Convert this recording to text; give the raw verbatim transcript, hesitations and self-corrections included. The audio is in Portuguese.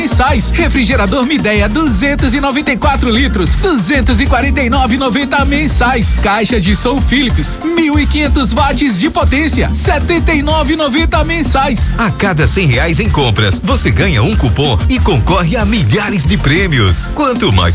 mensais. Refrigerador Midea duzentos e noventa e quatro litros, duzentos e quarenta e nove reais e noventa centavos mensais. Caixa de som Philips, mil e quinhentos watts de potência, setenta e nove reais e noventa centavos mensais. A cada cem reais em compras, você ganha um cupom e concorre a milhares de prêmios. Quanto mais